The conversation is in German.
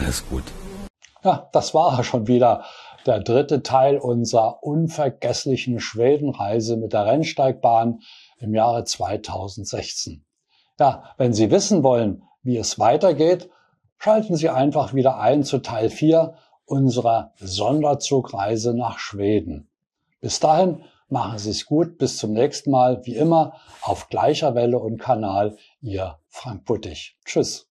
alles gut. Ja, das war er schon wieder. Der dritte Teil unserer unvergesslichen Schwedenreise mit der Rennsteigbahn im Jahre 2016. Ja, wenn Sie wissen wollen, wie es weitergeht, schalten Sie einfach wieder ein zu Teil 4 unserer Sonderzugreise nach Schweden. Bis dahin, machen Sie es gut, bis zum nächsten Mal, wie immer, auf gleicher Welle und Kanal, Ihr Frank Buttig. Tschüss.